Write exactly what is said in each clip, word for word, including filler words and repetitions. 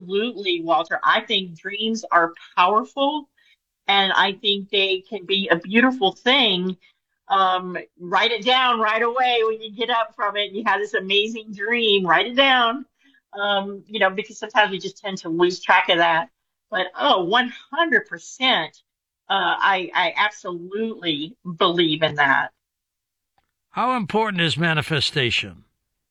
absolutely, Walter. I think dreams are powerful, and I think they can be a beautiful thing. Um, write it down right away when you get up from it and you have this amazing dream. Write it down, um, you know, because sometimes we just tend to lose track of that. But oh, one hundred percent, uh, I, I absolutely believe in that. How important is manifestation?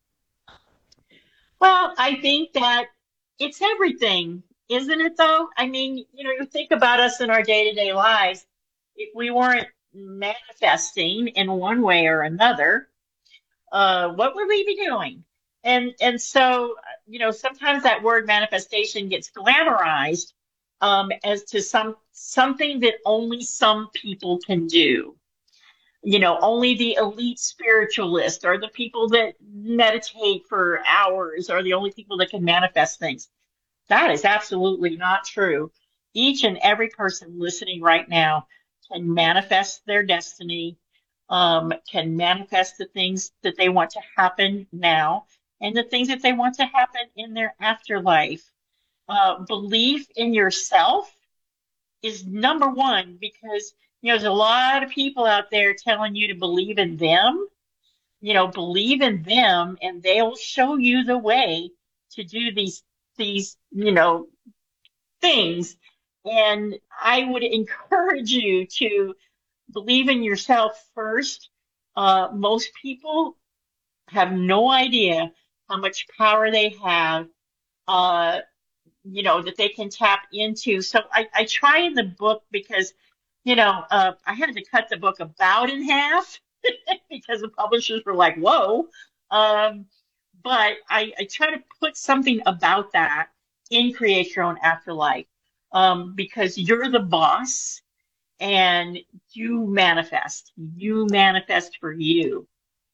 Well, I think that it's everything, isn't it, though? I mean, you know, you think about us in our day-to-day lives. If we weren't manifesting in one way or another, uh, what would we be doing? And and so, you know, sometimes that word manifestation gets glamorized um, as to some something that only some people can do. You know, only the elite spiritualists or the people that meditate for hours are the only people that can manifest things. That is absolutely not true. Each and every person listening right now can manifest their destiny, um, can manifest the things that they want to happen now and the things that they want to happen in their afterlife. Uh, belief in yourself is number one because, you know, there's a lot of people out there telling you to believe in them. You know, believe in them and they'll show you the way to do these, these, you know, things. And I would encourage you to believe in yourself first. Uh, most people have no idea how much power they have, uh, you know, that they can tap into. So I, I try in the book because, you know, uh, I had to cut the book about in half because the publishers were like, whoa. Um, but I, I try to put something about that in Create Your Own Afterlife um, because you're the boss and you manifest. You manifest for you.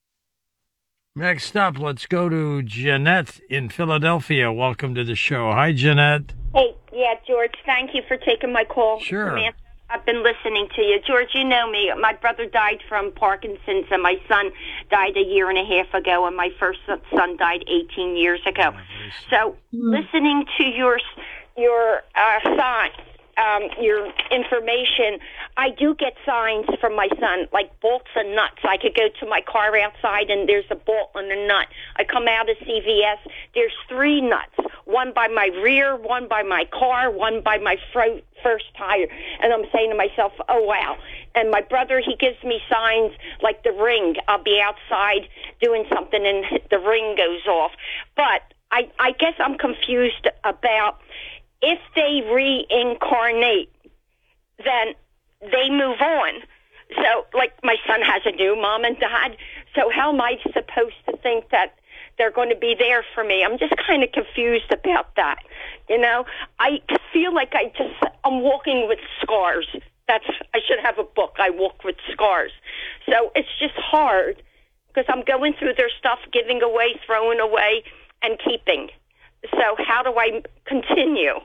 Next up, let's go to Jeanette in Philadelphia. Welcome to the show. Hi, Jeanette. Hey, yeah, George, thank you for taking my call. Sure. Man, I've been listening to you. George, you know me. My brother died from Parkinson's, and my son died a year and a half ago, and my first son died eighteen years ago. So listening to your your uh, sign, um, your information, I do get signs from my son, like bolts and nuts. I could go to my car outside, and there's a bolt and a nut. I come out of C V S, there's three nuts, one by my rear, one by my car, one by my fro- first tire. And I'm saying to myself, oh, wow. And my brother, he gives me signs like the ring. I'll be outside doing something, and the ring goes off. But I, I guess I'm confused about if they reincarnate, then they move on. So, like, my son has a new mom and dad. So how am I supposed to think that they're going to be there for me? I'm just kind of confused about that. You know, I feel like I just, I'm walking with scars. That's, I should have a book, I Walk with Scars. So it's just hard because I'm going through their stuff, giving away, throwing away, and keeping. So how do I continue?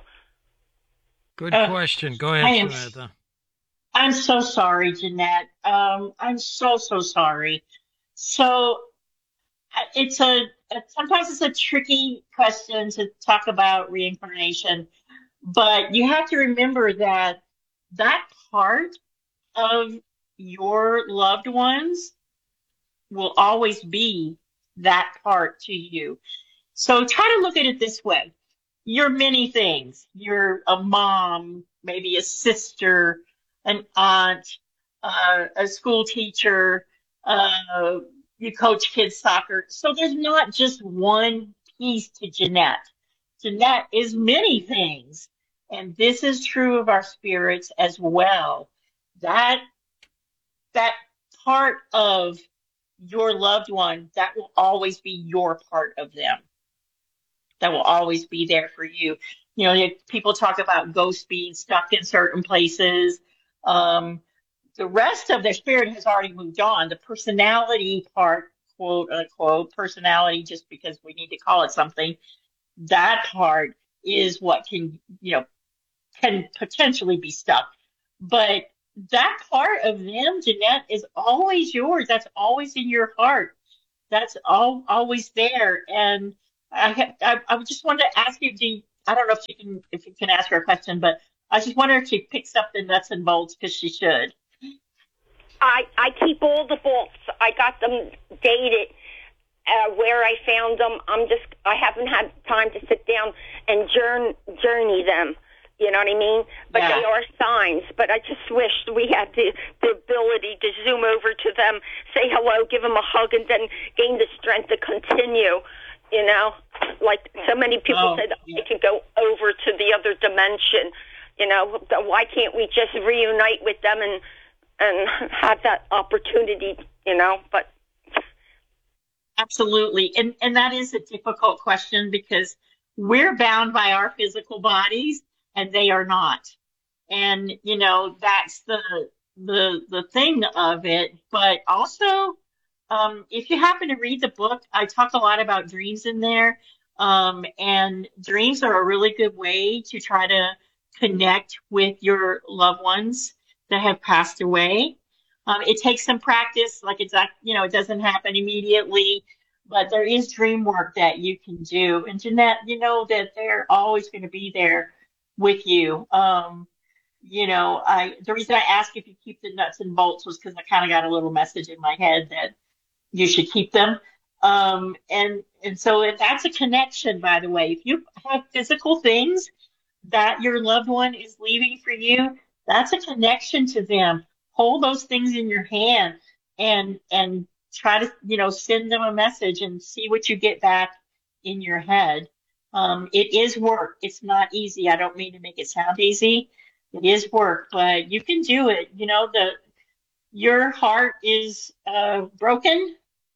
Good Uh, question. Go I ahead, am, Samantha. I'm so sorry, Jeanette. Um, I'm so, so sorry. So uh, it's a, sometimes it's a tricky question to talk about reincarnation, but you have to remember that that part of your loved ones will always be that part to you. So try to look at it this way. You're many things. You're a mom, maybe a sister, an aunt, uh, a school teacher, uh, you coach kids soccer. So there's not just one piece to Jeanette. Jeanette is many things. And this is true of our spirits as well. That, that part of your loved one, that will always be your part of them. That will always be there for you. You know, people talk about ghosts being stuck in certain places. Um, the rest of their spirit has already moved on. The personality part, quote unquote, personality, just because we need to call it something, that part is what can, you know, can potentially be stuck. But that part of them, Jeanette, is always yours. That's always in your heart. That's all always there. And I, ha- I, I just wanted to ask you, do you, I don't know if she can if you can ask her a question, but I just wonder if she picks up the nuts and bolts because she should. I I keep all the bolts. I got them dated. Uh, where I found them, I'm just, I haven't had time to sit down and journey, journey them. You know what I mean? But yeah. They are signs. But I just wished we had the, the ability to zoom over to them, say hello, give them a hug, and then gain the strength to continue. You know, like so many people Oh, said, yeah. I could go over to the other dimension. You know, why can't we just reunite with them and and have that opportunity? You know, but. Absolutely. And and that is a difficult question because we're bound by our physical bodies and they are not. And, you know, that's the the the thing of it. But also, um, if you happen to read the book, I talk a lot about dreams in there. Um, and dreams are a really good way to try to connect with your loved ones that have passed away. Um, it takes some practice, like it's, you know, it doesn't happen immediately, but there is dream work that you can do. And Jeanette, you know that they're always going to be there with you. Um, you know, I, the reason I asked if you keep the nuts and bolts was because I kind of got a little message in my head that you should keep them. Um, and, and so if that's a connection, by the way, if you have physical things that your loved one is leaving for you, that's a connection to them. Hold those things in your hand and and try to, you know, send them a message and see what you get back in your head. Um, it is work. It's not easy. I don't mean to make it sound easy. It is work, but you can do it. You know, the your heart is uh, broken,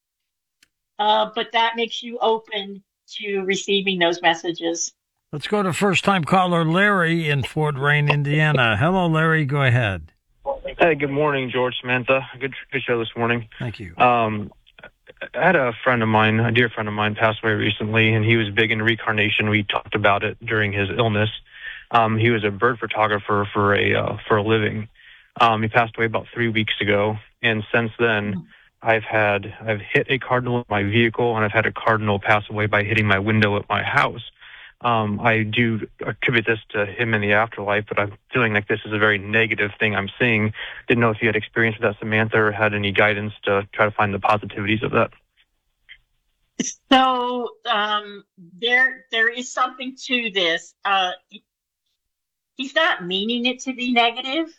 uh, but that makes you open to receiving those messages. Let's go to first-time caller Larry in Fort Wayne, Indiana. Hello, Larry. Go ahead. Hey, good morning, George, Samantha. Good, good show this morning. Thank you. Um, I had a friend of mine, a dear friend of mine, pass away recently, and he was big in reincarnation. We talked about it during his illness. Um, he was a bird photographer for a uh, for a living. Um, he passed away about three weeks ago, and since then, I've had I've hit a cardinal in my vehicle, and I've had a cardinal pass away by hitting my window at my house. Um, I do attribute this to him in the afterlife, but I'm feeling like this is a very negative thing I'm seeing. Didn't know if you had experience with that, Samantha, or had any guidance to try to find the positivities of that. So um, there, there is something to this. Uh, he's not meaning it to be negative.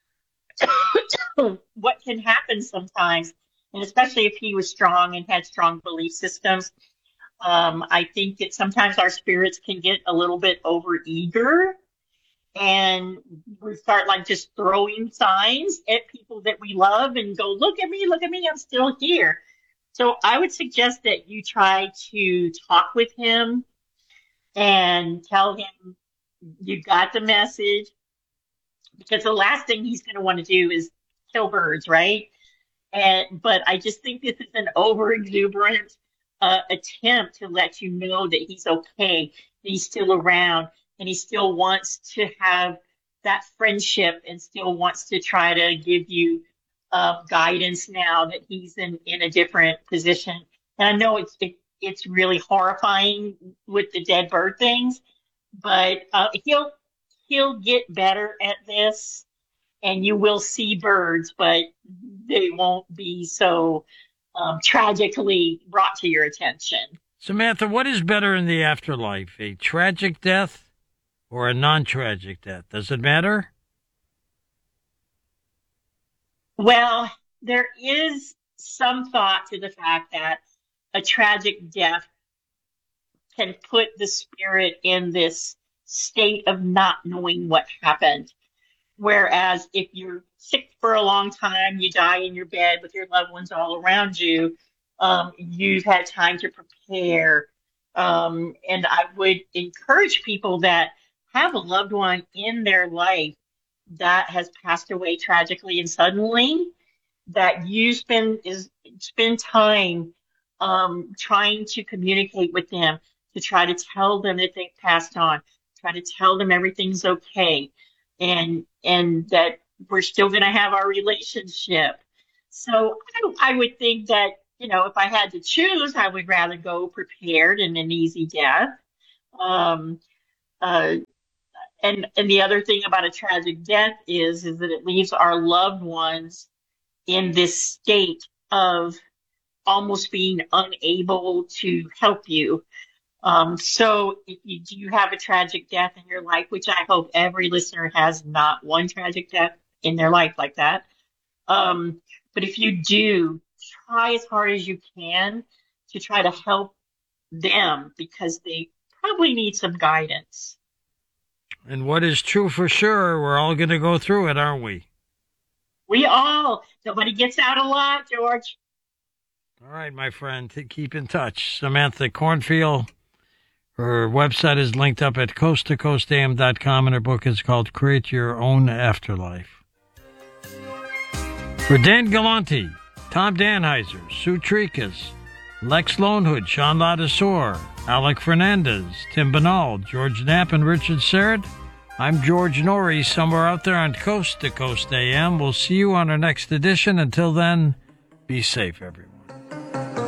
What can happen sometimes, and especially if he was strong and had strong belief systems, Um, I think that sometimes our spirits can get a little bit overeager and we start like just throwing signs at people that we love and go, look at me, look at me, I'm still here. So I would suggest that you try to talk with him and tell him you got the message, because the last thing he's going to want to do is kill birds, right? And, but I just think this is an over exuberant Uh, attempt to let you know that he's okay, that he's still around, and he still wants to have that friendship and still wants to try to give you uh, guidance now that he's in, in a different position. And I know it's it, it's really horrifying with the dead bird things, but uh, he'll he'll get better at this, and you will see birds, but they won't be so Um, tragically brought to your attention. Samantha, what is better in the afterlife, a tragic death or a non-tragic death? Does it matter? Well, there is some thought to the fact that a tragic death can put the spirit in this state of not knowing what happened. Whereas if you're sick for a long time, you die in your bed with your loved ones all around you, um, you've had time to prepare. Um, and I would encourage people that have a loved one in their life that has passed away tragically and suddenly, that you spend is spend time um, trying to communicate with them, to try to tell them that they've passed on, try to tell them everything's okay. And and that we're still going to have our relationship. So I, I would think that, you know, if I had to choose, I would rather go prepared in an easy death. Um, uh, and and the other thing about a tragic death is is that it leaves our loved ones in this state of almost being unable to help you. Um, so if you do have a tragic death in your life, which I hope every listener has not one tragic death in their life like that. Um, but if you do, try as hard as you can to try to help them because they probably need some guidance. And what is true for sure, we're all going to go through it, aren't we? We all. Nobody gets out alive, George. All right, my friend, to keep in touch. Samantha Cornfield, her website is linked up at coast to coast a m dot com, and her book is called Create Your Own Afterlife. For Dan Galante, Tom Danheiser, Sue Trikas, Lex Lonehood, Sean Ladasor, Alec Fernandez, Tim Banal, George Knapp, and Richard Serrett, I'm George Norrie, somewhere out there on Coast to Coast A M. We'll see you on our next edition. Until then, be safe, everyone.